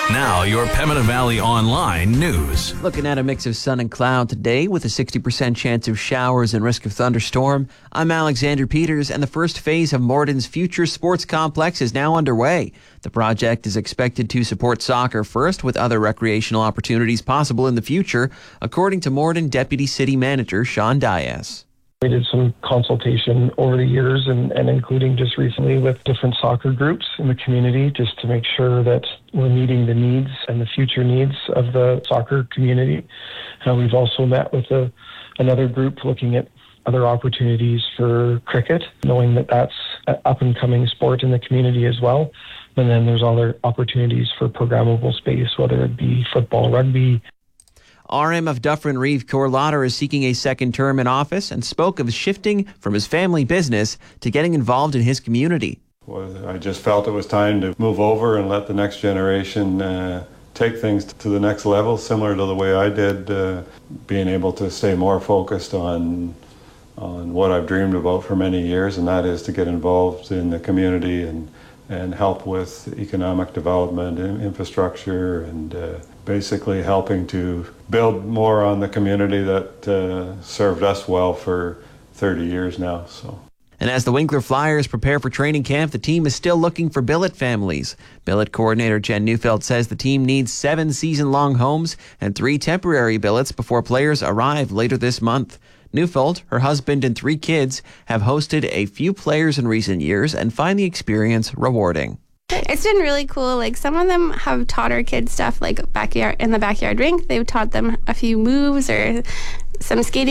Now, your Pembina Valley Online news. Looking at a mix of sun and cloud today with a 60% chance of showers and risk of thunderstorm. I'm Alexander Peters, and the first phase of Morden's future sports complex is now underway. The project is expected to support soccer first, with other recreational opportunities possible in the future, according to Morden Deputy City Manager Sean Dias. We did some consultation over the years and including just recently with different soccer groups in the community just to make sure that we're meeting the needs and the future needs of the soccer community. We've also met with another group looking at other opportunities for cricket, knowing that that's an up-and-coming sport in the community as well. And then there's other opportunities for programmable space, whether it be football, rugby. RM of Dufferin Reeve Cor Lauder is seeking a second term in office and spoke of shifting from his family business to getting involved in his community. Well, I just felt it was time to move over and let the next generation take things to the next level, similar to the way I did, being able to stay more focused on what I've dreamed about for many years, and that is to get involved in the community and help with economic development, infrastructure, and basically helping to build more on the community that served us well for 30 years now. And as the Winkler Flyers prepare for training camp, the team is still looking for billet families. Billet coordinator Jen Neufeld says the team needs 7 season-long homes and 3 temporary billets before players arrive later this month. Neufeld, her husband, and 3 kids have hosted a few players in recent years and find the experience rewarding. It's been really cool. Like, some of them have taught our kids stuff, like in the backyard rink. They've taught them a few moves or some skating